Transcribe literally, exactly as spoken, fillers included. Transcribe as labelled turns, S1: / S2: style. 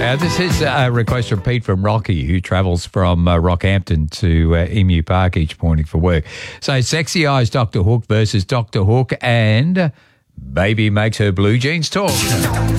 S1: Yeah, this is a request from Pete from Rocky, who travels from uh, Rockhampton to uh, Emu Park each morning for work. So, Sexy Eyes Doctor Hook versus Doctor Hook and Baby Makes Her Blue Jeans Talk.